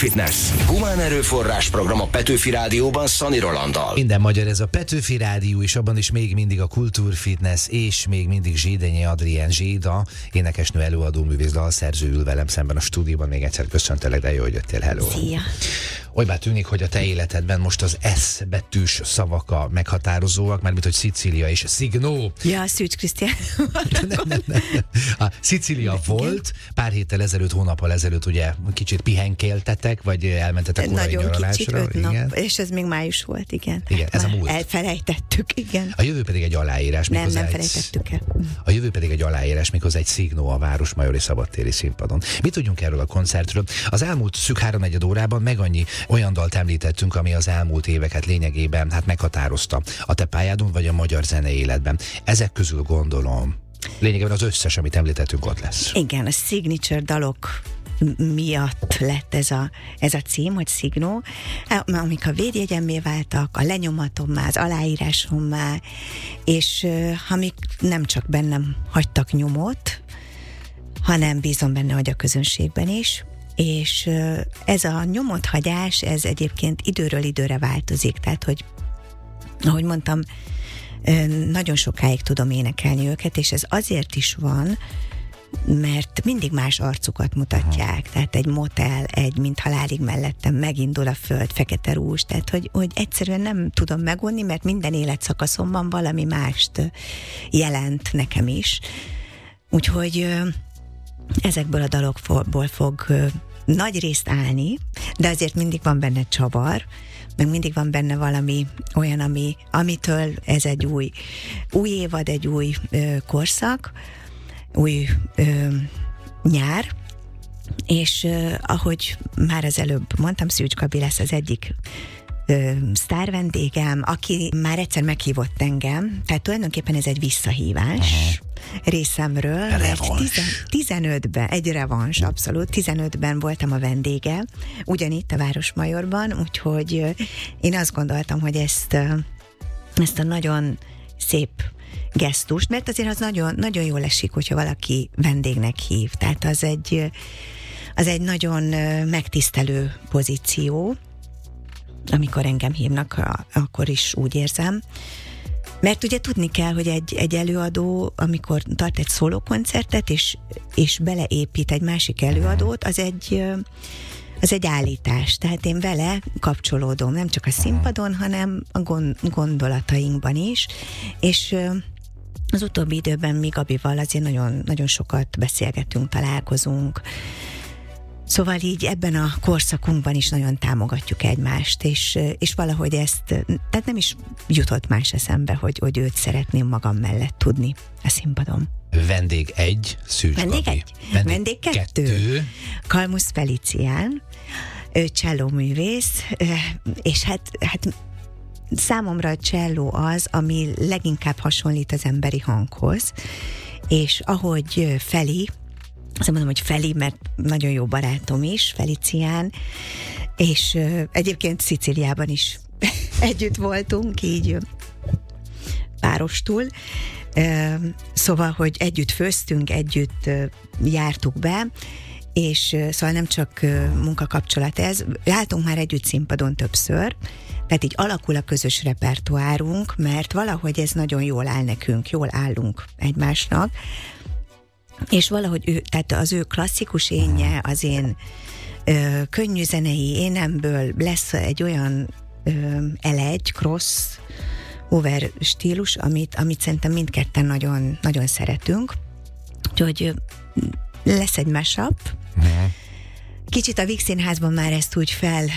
Kultúrfitness. Humán erőforrás program a Petőfi Rádióban Szani Rolanddal. Minden magyar, ez a Petőfi Rádió, és abban is még mindig a Kultúrfitness, és még mindig Zsédenyi Adrián Zséda, énekesnő, előadó, művész, dalszerző ül velem szemben a stúdióban. Még egyszer köszöntelek, de jó, hogy jöttél. Hello. Szia. Olybá tűnik, hogy a te életedben most az S betűs szavak a meghatározóak, mármint hogy Szicília és Szignó. Ja, Szűcs Krisztián. Nem. A Szicília volt, pár héttel ezelőtt, hónappal ezelőtt ugye kicsit pihenkéltetek, vagy elmentetek korai nyaralásra. Nagyon kicsit, 5 nap, és ez még május volt, igen. Igen, ez a múlt. Elfelejtettük, igen. A jövő pedig egy aláírás. Nem felejtettük el. A jövő pedig egy aláírás, méghozzá egy Szignó a Városmajori Szabadtéri színpadon. Mit tudjunk erről a koncertről? Az elmúlt szűk 3-4 órában meg annyi olyan dalt említettünk, ami az elmúlt éveket lényegében meghatározta a te pályádon, vagy a magyar zenei életben. Ezek közül gondolom, lényegében az összes, amit említettünk, ott lesz. Igen, a signature dalok miatt lett ez a cím, hogy Szignó, amik a védjegyemmé váltak, a lenyomatommal, az aláírásommá, és amik nem csak bennem hagytak nyomot, hanem bízom benne, hogy a közönségben is, és ez a nyomonthagyás, ez egyébként időről időre változik, tehát, hogy ahogy mondtam, nagyon sokáig tudom énekelni őket, és ez azért is van, mert mindig más arcukat mutatják, tehát egy motel, egy mint halálig mellettem, megindul a föld, Fekete Rúzs, tehát hogy egyszerűen nem tudom megunni, mert minden életszakaszomban valami mást jelent nekem is. Úgyhogy ezekből a dalokból fog nagy részt állni, de azért mindig van benne csavar, meg mindig van benne valami olyan, amitől ez egy új évad, egy új korszak, új nyár, és ahogy már az előbb mondtam, Szűcs Gabi lesz az egyik sztár vendégem, aki már egyszer meghívott engem, tehát tulajdonképpen ez egy visszahívás részemről. 15-ben, egy revans, abszolút, 15-ben voltam a vendége, ugyanitt a Városmajorban, úgyhogy én azt gondoltam, hogy ezt a nagyon szép gesztust, mert azért az nagyon, nagyon jól esik, hogyha valaki vendégnek hív, tehát az egy nagyon megtisztelő pozíció, amikor engem hívnak, akkor is úgy érzem. Mert ugye tudni kell, hogy egy előadó, amikor tart egy szólókoncertet, és beleépít egy másik előadót, az egy állítás. Tehát én vele kapcsolódom, nem csak a színpadon, hanem a gondolatainkban is. És az utóbbi időben mi Gabival azért nagyon, nagyon sokat beszélgetünk, találkozunk. Szóval így ebben a korszakunkban is nagyon támogatjuk egymást, és valahogy ezt, tehát nem is jutott más eszembe, hogy őt szeretném magam mellett tudni a színpadon. Vendég 1, Szűcs Gabi. Vendég 2. Kalmusz Felicián, ő csellóművész, és hát számomra a cselló az, ami leginkább hasonlít az emberi hanghoz, és ahogy Feli, azt mondom, hogy Feli, mert nagyon jó barátom is, Felicián, és egyébként Szicíliában is együtt voltunk, így párostul. Szóval, hogy együtt főztünk, együtt jártuk be, és szóval nem csak munkakapcsolat ez. Álltunk már együtt színpadon többször, tehát így alakul a közös repertoárunk, mert valahogy ez nagyon jól áll nekünk, jól állunk egymásnak, és valahogy tehát az ő klasszikus énje, az én könnyű zenei énemből lesz egy olyan elegy, cross over stílus, amit szerintem mindketten nagyon, nagyon szeretünk. Úgyhogy lesz egy mashup. Kicsit a Víg Színházban már ezt úgy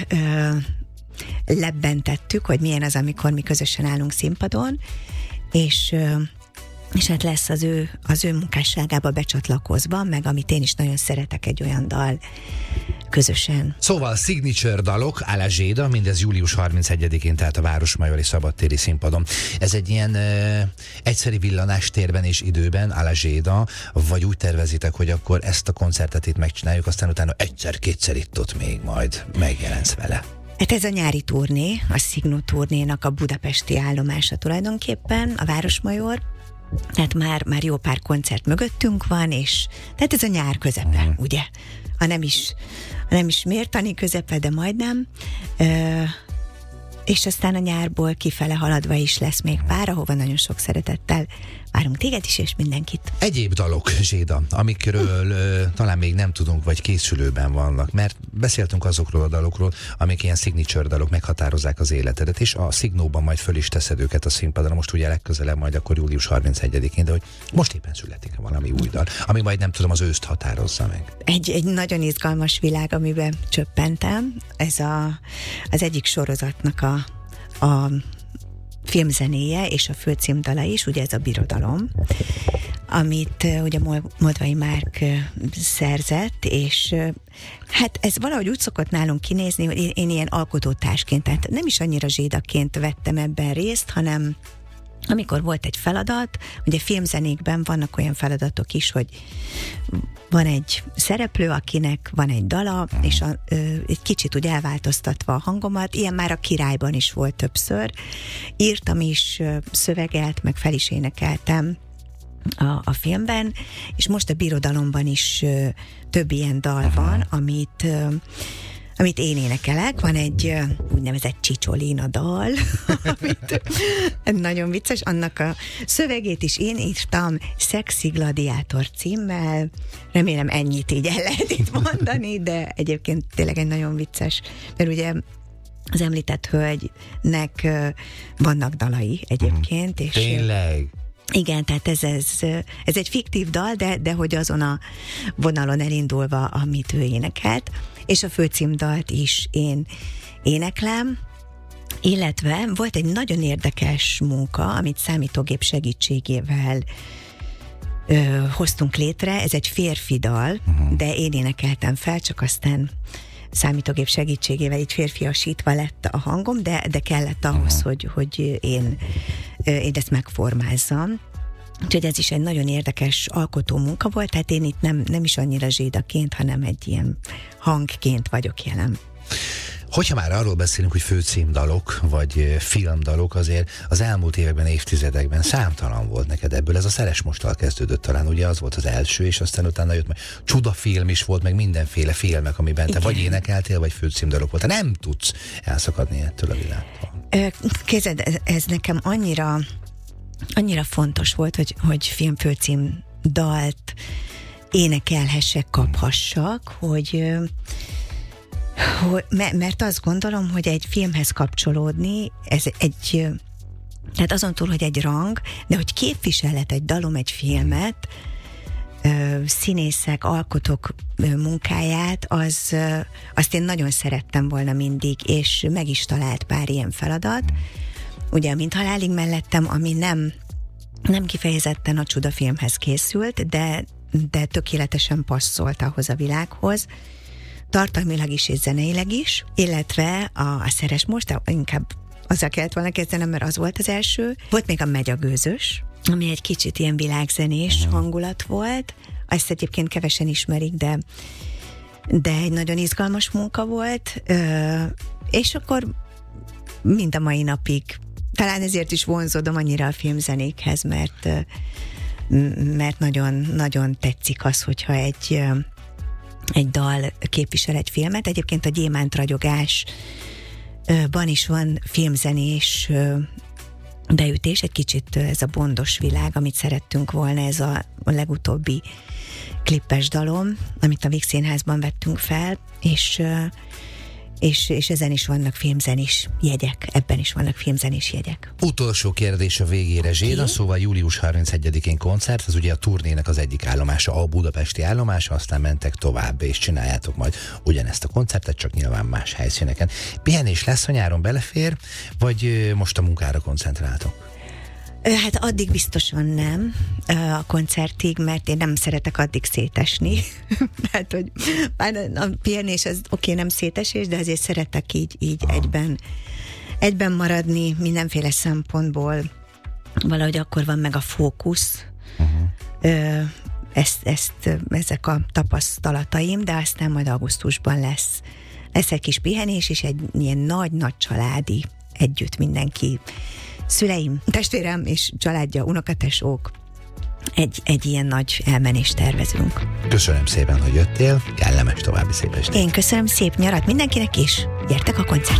lebbentettük, hogy milyen az, amikor mi közösen állunk színpadon, és hát lesz az ő munkásságába becsatlakozva, meg amit én is nagyon szeretek, egy olyan dal közösen. Szóval signature dalok, à la Zséda, mindez július 31-én, tehát a Városmajori Szabadtéri színpadon. Ez egy ilyen egyszeri villanás térben és időben, à la Zséda, vagy úgy tervezitek, hogy akkor ezt a koncertet itt megcsináljuk, aztán utána egyszer-kétszer itt-ott még majd megjelensz vele. Hát ez a nyári turné, a Szignó turnénak a budapesti állomása tulajdonképpen, a Városmajor. Tehát már jó pár koncert mögöttünk van, és tehát ez a nyár közepe, ugye? ha nem is mértani közepe, de majdnem. És aztán a nyárból kifele haladva is lesz még pár, ahova nagyon sok szeretettel várunk téged is, és mindenkit. Egyéb dalok, Zséda, amikről talán még nem tudunk, vagy készülőben vannak, mert beszéltünk azokról a dalokról, amik ilyen signature dalok, meghatározzák az életedet, és a Szignóban majd föl is teszed őket a színpadra, most ugye legközelebb majd akkor július 31-én, de hogy most éppen születik valami új dal, ami majd nem tudom, az őszt határozza meg. Egy nagyon izgalmas világ, amiben csöppentem, ez az egyik sorozatnak a filmzenéje és a főcímdala is, ugye ez a Birodalom, amit ugye Moldvai Márk szerzett, és hát ez valahogy úgy szokott nálunk kinézni, hogy én ilyen alkotótársként, tehát nem is annyira zsédaként vettem ebben részt, hanem amikor volt egy feladat, ugye filmzenékben vannak olyan feladatok is, hogy van egy szereplő, akinek van egy dala, és egy kicsit úgy elváltoztatva a hangomat, ilyen már a Királyban is volt többször. Írtam is, szövegelt, meg fel is énekeltem a filmben, és most a Birodalomban is több ilyen dal van, amit én énekelek. Van egy úgynevezett Csicsolina dal, amit nagyon vicces, annak a szövegét is én írtam, Szexi Gladiátor címmel, remélem ennyit így el lehet itt mondani, de egyébként tényleg egy nagyon vicces, mert ugye az említett hölgynek vannak dalai egyébként. És tényleg? Igen, tehát ez egy fiktív dal, de hogy azon a vonalon elindulva, amit ő énekelt, és a főcímdalt is én éneklem, illetve volt egy nagyon érdekes munka, amit számítógép segítségével hoztunk létre, ez egy férfi dal, de én énekeltem fel, csak aztán számítógép segítségével így férfiasítva lett a hangom, de kellett ahhoz, hogy én ezt megformázzam. Úgyhogy ez is egy nagyon érdekes alkotó munka volt, tehát én itt nem is annyira zsédaként, hanem egy ilyen hangként vagyok jelen. Hogyha már arról beszélünk, hogy főcímdalok, vagy filmdalok, azért az elmúlt években, évtizedekben számtalan volt neked ebből. Ez a Szeres Mosttal kezdődött talán, ugye az volt az első, és aztán utána jött meg csodafilm is volt, meg mindenféle filmek, amiben te vagy énekeltél, vagy főcímdalok volt. Te nem tudsz elszakadni ettől a világtól. Képzeld, ez nekem annyira fontos volt, hogy filmfőcím dalt énekelhessek, kaphassak, mert azt gondolom, hogy egy filmhez kapcsolódni, ez tehát azon túl, hogy egy rang, de hogy képviselet egy dalom, egy filmet, színészek, alkotók munkáját, azt én nagyon szerettem volna mindig, és meg is talált pár ilyen feladat. Ugye, Mint halálig mellettem, ami nem kifejezetten a csodafilmhez készült, de tökéletesen passzolt ahhoz a világhoz, tartalmilag is és zeneileg is, illetve a Szeres Most, inkább azzal kellett volna kezdenem, mert az volt az első. Volt még a Megy a gőzös, ami egy kicsit ilyen világzenés hangulat volt. Ezt egyébként kevesen ismerik, de egy nagyon izgalmas munka volt, és akkor mind a mai napig talán ezért is vonzódom annyira a filmzenékhez, mert nagyon, nagyon tetszik az, hogyha egy dal képvisel egy filmet. Egyébként a Gyémánt ragyogásban is van filmzenés beütés, egy kicsit ez a bondos világ, amit szerettünk volna, ez a legutóbbi klippes dalom, amit a Víg Színházban vettünk fel, és ezen is vannak filmzenés jegyek, ebben is vannak filmzenés jegyek. Utolsó kérdés a végére, Zséda, szóval július 31-én koncert, ez ugye a turnének az egyik állomása, a budapesti állomása, aztán mentek tovább, és csináljátok majd ugyanezt a koncertet, csak nyilván más helyszíneken. Pihenés lesz a nyáron, belefér, vagy most a munkára koncentráltok? Hát addig biztosan nem a koncertig, mert én nem szeretek addig szétesni. Tehát, hogy a pihenés az oké, nem szétesés, de azért szeretek így egyben maradni mindenféle szempontból. Valahogy akkor van meg a fókusz. Ezek a tapasztalataim, de aztán majd augusztusban lesz egy kis pihenés, és egy ilyen nagy-nagy családi együtt mindenki, szüleim, testvérem és családja, unokatesók, egy ilyen nagy elmenést tervezünk. Köszönöm szépen, hogy jöttél, kellemes további szép estét. Én köszönöm, szép nyarat mindenkinek is, gyertek a koncert.